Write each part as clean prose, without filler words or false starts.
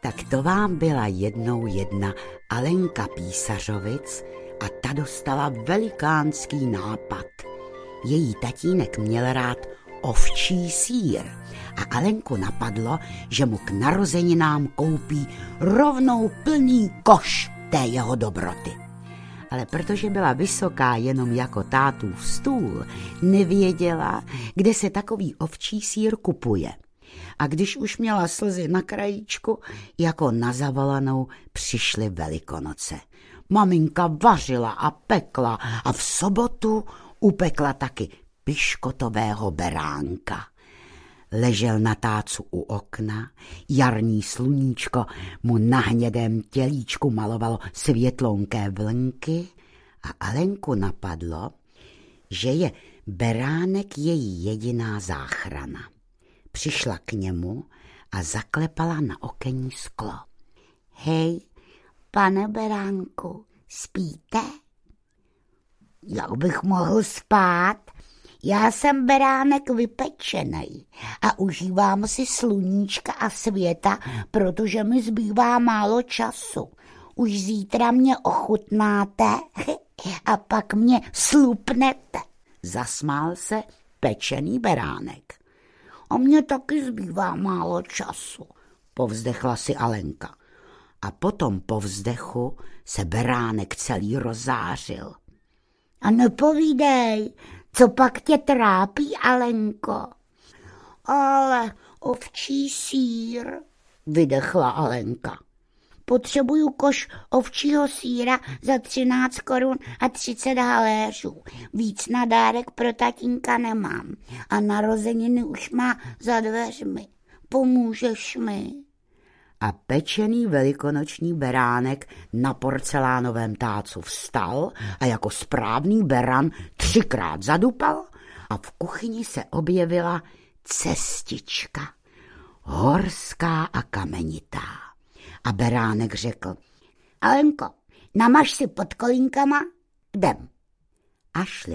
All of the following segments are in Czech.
Tak to vám byla jednou jedna Alenka Písařovic a ta dostala velikánský nápad. Její tatínek měl rád ovčí sýr a Alenku napadlo, že mu k narozeninám koupí rovnou plný koš té jeho dobroty. Ale protože byla vysoká jenom jako tátův stůl, nevěděla, kde se takový ovčí sýr kupuje. A když už měla slzy na krajíčku, jako na zavolanou přišly Velikonoce. Maminka vařila a pekla a v sobotu upekla taky piškotového beránka. Ležel na tácu u okna, jarní sluníčko mu na hnědém tělíčku malovalo světlonké vlnky a Alenku napadlo, že je beránek její jediná záchrana. Přišla k němu a zaklepala na okenní sklo. Hej, pane beránku, spíte? Jak bych mohl spát? Já jsem beránek vypečenej a užívám si sluníčka a světa, protože mi zbývá málo času. Už zítra mě ochutnáte a pak mě slupnete. Zasmál se pečený beránek. A mně taky zbývá málo času, povzdechla si Alenka. A potom po vzdechu se beránek celý rozzářil. A nepovídej, co pak tě trápí, Alenko? Ale ovčí sýr, vydechla Alenka. Potřebuju koš ovčího sýra za 13 korun a 30 haléřů. Víc na dárek pro tatínka nemám a narozeniny už má za dveřmi. Pomůžeš mi? A pečený velikonoční beránek na porcelánovém tácu vstal a jako správný beran 3krát zadupal a v kuchyni se objevila cestička, horská a kamenitá. A beránek řekl, Alenko, namaž si pod kolínkama, jdem. A šli.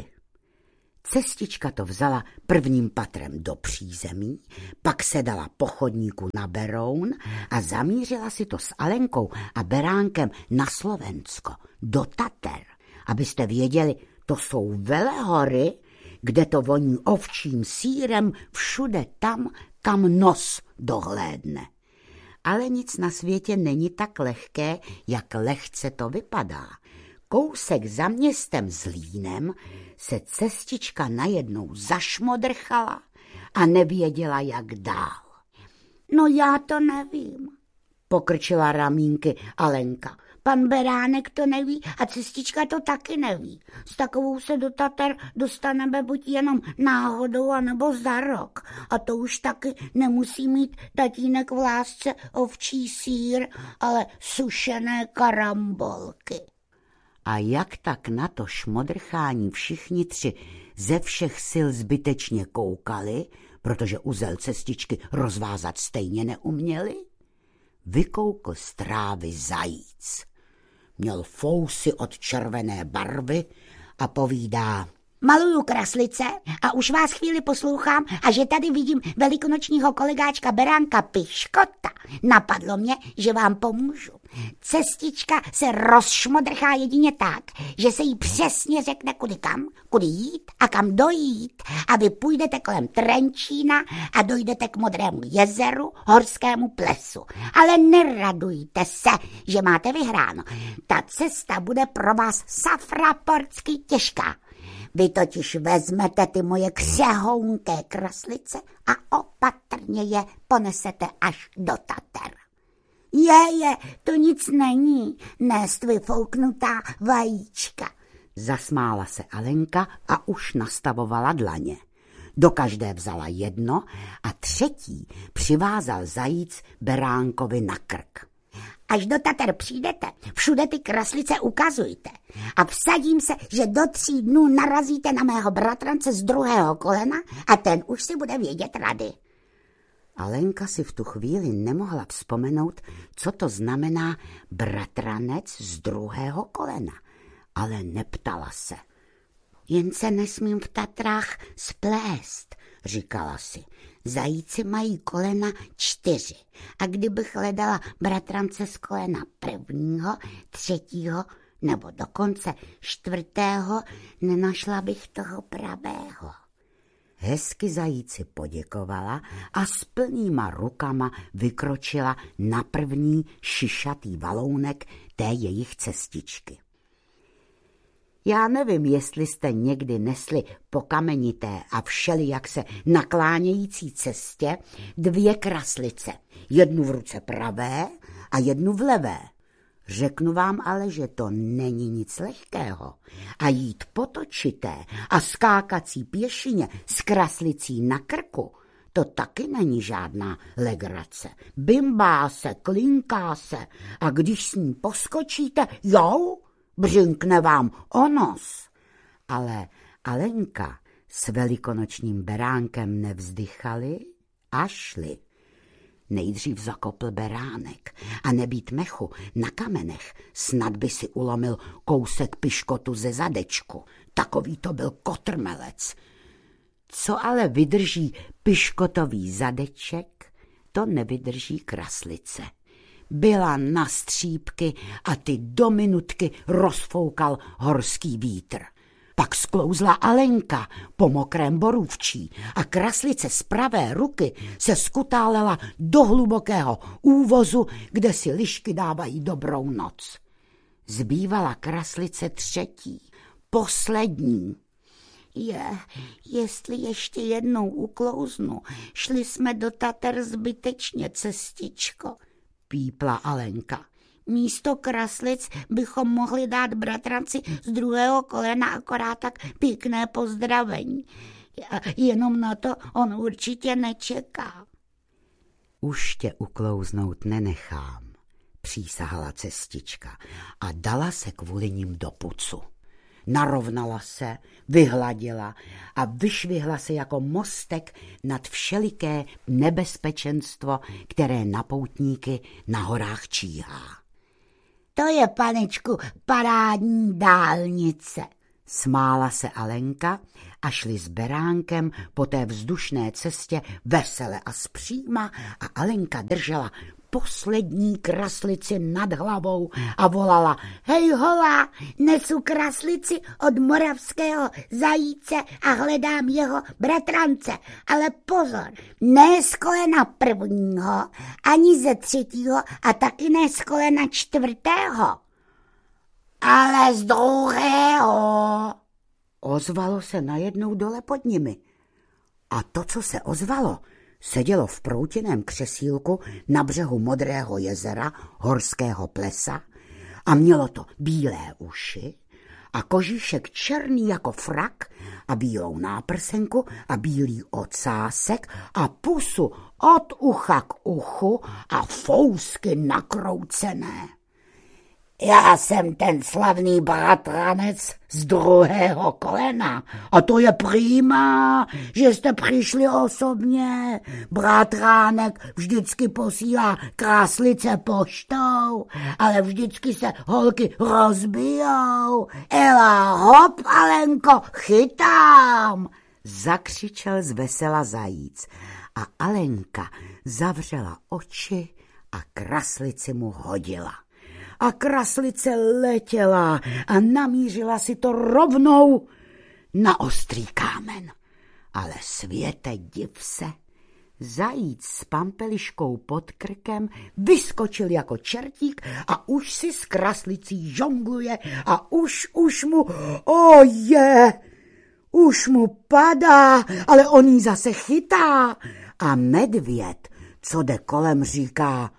Cestička to vzala prvním patrem do přízemí, pak se dala po chodníku na Beroun a zamířila si to s Alenkou a beránkem na Slovensko, do Tater. Abyste věděli, to jsou velehory, kde to voní ovčím sýrem všude tam, kam nos dohlédne. Ale nic na světě není tak lehké, jak lehce to vypadá. Kousek za městem Zlínem se cestička najednou zašmodrchala a nevěděla, jak dál. No já to nevím, pokrčila ramínky Alenka. Pan beránek to neví a cestička to taky neví. S takovou se do Tater dostaneme buď jenom náhodou, anebo za rok. A to už taky nemusí mít tatínek v lásce ovčí sýr, ale sušené karambolky. A jak tak na to šmodrchání všichni tři ze všech sil zbytečně koukali, protože uzel cestičky rozvázat stejně neuměli, vykoukl z trávy zajíc. Měl fousy od červené barvy a povídá, maluju kraslice a už vás chvíli poslouchám a že tady vidím velikonočního kolegáčka beránka Piškota. Napadlo mě, že vám pomůžu. Cestička se rozšmodrchá jedině tak, že se jí přesně řekne kudy jít a kam dojít a vy půjdete kolem Trenčína a dojdete k Modrému jezeru, horskému plesu. Ale neradujte se, že máte vyhráno. Ta cesta bude pro vás safraportsky těžká. Vy totiž vezmete ty moje křehounké kraslice a opatrně je ponesete až do Tater. To nic není, nést vyfouknutá vajíčka. Zasmála se Alenka a už nastavovala dlaně. Do každé vzala jedno a třetí přivázal zajíc beránkovi na krk. Až do Tater přijdete, všude ty kraslice ukazujte a vsadím se, že do 3 dnů narazíte na mého bratrance z druhého kolena a ten už si bude vědět rady. Alenka si v tu chvíli nemohla vzpomenout, co to znamená bratranec z druhého kolena, ale neptala se. Jen se nesmím v Tatrách splést, říkala si. Zajíci mají kolena 4 a kdybych hledala bratrance z kolena 1., 3. nebo dokonce 4., nenašla bych toho pravého. Hezky zajíci poděkovala a s plnýma rukama vykročila na první šišatý valounek té jejich cestičky. Já nevím, jestli jste někdy nesli po kamenité a všelijak se naklánějící cestě 2 kraslice, jednu v ruce pravé a jednu v levé. Řeknu vám ale, že to není nic lehkého a jít potočité a skákací pěšině s kraslicí na krku, to taky není žádná legrace. Bimbá se, klinká se a když s ní poskočíte, jou, břinkne vám o nos. Ale Alenka s velikonočním beránkem nevzdychali a šli. Nejdřív zakopl beránek a nebýt mechu na kamenech, snad by si ulomil kousek piškotu ze zadečku. Takový to byl kotrmelec. Co ale vydrží piškotový zadeček, to nevydrží kraslice. Byla na střípky a ty do minutky rozfoukal horský vítr. Pak sklouzla Alenka po mokrém borůvčí a kraslice z pravé ruky se skutálela do hlubokého úvozu, kde si lišky dávají dobrou noc. Zbývala kraslice 3., poslední. Jestli ještě jednou uklouznu, šli jsme do Tater zbytečně, cestičko, pípla Alenka. Místo kraslic bychom mohli dát bratranci z 2. kolena akorát tak pěkné pozdravení. Jenom na to on určitě nečeká. Už tě uklouznout nenechám, přísahala cestička a dala se kvůli nim do pucu. Narovnala se, vyhladila a vyšvihla se jako mostek nad všeliké nebezpečenstvo, které na poutníky na horách číhá. To je, panečku, parádní dálnice, smála se Alenka a šli s beránkem po té vzdušné cestě vesele a zpříma a Alenka držela poslední kraslici nad hlavou a volala: hej hola, nesu kraslici od moravského zajíce a hledám jeho bratrance, ale pozor, ne z kolena 1., ani ze 3. a taky ne z kolena 4., ale z 2. Ozvalo se najednou dole pod nimi. A to, co se ozvalo, sedělo v proutěném křesílku na břehu Modrého jezera horského plesa a mělo to bílé uši a kožíšek černý jako frak a bílou náprsenku a bílý ocásek a pusu od ucha k uchu a fousky nakroucené. Já jsem ten slavný bratranec z 2. kolena a to je prima, že jste přišli osobně. Bratránek vždycky posílá kráslice poštou, ale vždycky se holky rozbijou. Ela hop, Alenko, chytám, zakřičel zvesela zajíc a Alenka zavřela oči a kraslici mu hodila. A kraslice letěla a namířila si to rovnou na ostrý kámen. Ale světe, div se, zajíc s pampeliškou pod krkem vyskočil jako čertík a už si s kraslicí žongluje a už mu, už mu padá, ale on jí zase chytá. A medvěd, co jde kolem, říká: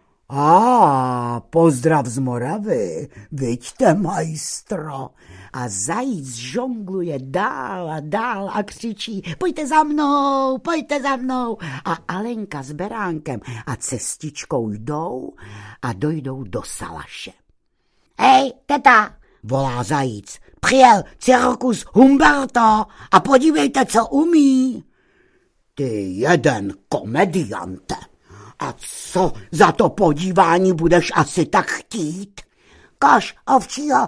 pozdrav z Moravy, viďte, majstro. A zajíc žongluje dál a dál a křičí: pojďte za mnou. A Alenka s beránkem a cestičkou jdou a dojdou do salaše. Hej, teta, volá zajíc, přijel cirkus Humberto a podívejte, co umí. Ty jeden komediante. A co za to podívání budeš asi tak chtít? Koš ovčího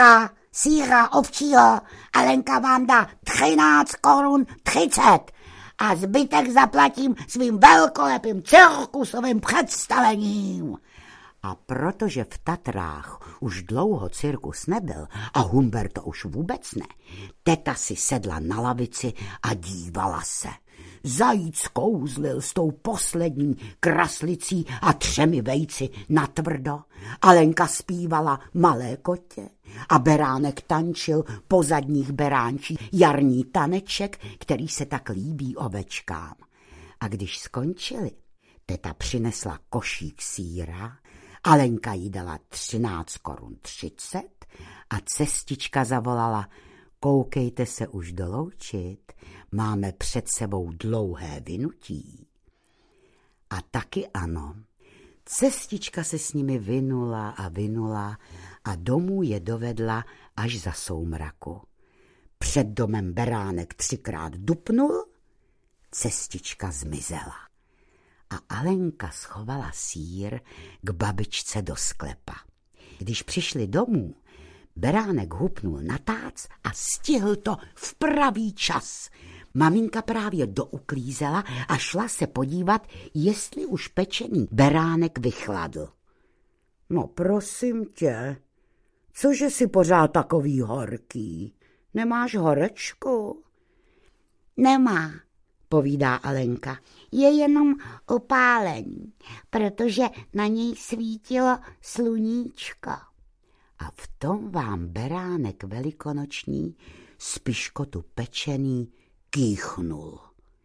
síra ovčího, Alenka vám dá 13 korun 30. a zbytek zaplatím svým velkolepým cirkusovým představením. A protože v Tatrách už dlouho cirkus nebyl a Humberto už vůbec ne, teta si sedla na lavici a dívala se. Zajíc kouzlil s tou poslední kraslicí a 3 vejci natvrdo. Alenka zpívala Malé kotě a Beránek tančil po zadních beránčích jarní taneček, který se tak líbí ovečkám. A když skončili, teta přinesla košík sýra, Alenka jí dala 13 korun 30 a cestička zavolala: koukejte se už doloučit, máme před sebou dlouhé vynutí. A taky ano, cestička se s nimi vinula a domů je dovedla až za soumraku. Před domem Beránek 3krát dupnul, cestička zmizela. A Alenka schovala sýr k babičce do sklepa. Když přišli domů, Beránek hupnul na tác a stihl to v pravý čas. Maminka právě douklízela a šla se podívat, jestli už pečený beránek vychladl. No prosím tě, cože jsi pořád takový horký? Nemáš horečku? Nemá, povídá Alenka, je jenom opálení, protože na něj svítilo sluníčko. A v tom vám beránek velikonoční z piškotu pečený kýchnul.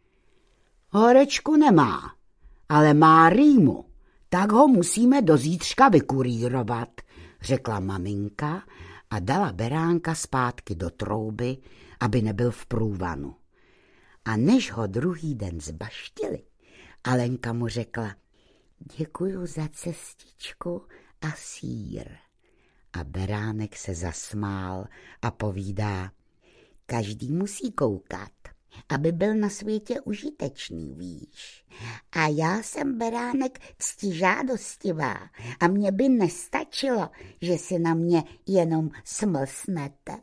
Horečku nemá, ale má rýmu, tak ho musíme do zítřka vykurírovat, řekla maminka a dala beránka zpátky do trouby, aby nebyl v průvanu. A než ho druhý den zbaštili, Alenka mu řekla: děkuju za cestičku a sýr. A beránek se zasmál a povídá: každý musí koukat, aby byl na světě užitečný, víš. A já jsem, beránek, ctižádostivá a mně by nestačilo, že si na mě jenom smlsnete.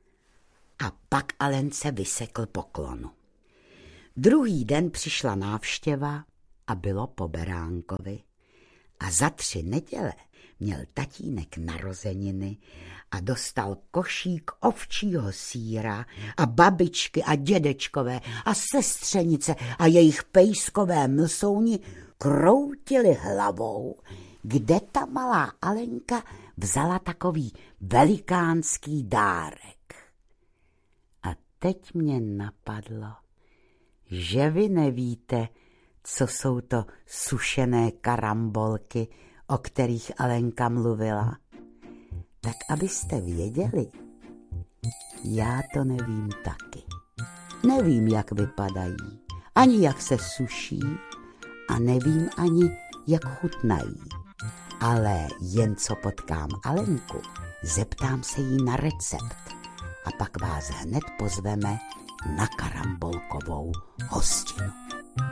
A pak Alence vysekl poklonu. Druhý den přišla návštěva a bylo po beránkovi. A za 3 neděle měl tatínek narozeniny a dostal košík ovčího sýra a babičky a dědečkové a sestřenice a jejich pejskové mlsouni kroutili hlavou, kde ta malá Alenka vzala takový velikánský dárek. A teď mě napadlo, že vy nevíte, co jsou to sušené karambolky, o kterých Alenka mluvila. Tak abyste věděli, já to nevím taky. Nevím, jak vypadají, ani jak se suší a nevím ani, jak chutnají. Ale jen co potkám Alenku, zeptám se jí na recept a pak vás hned pozveme na karambolkovou hostinu.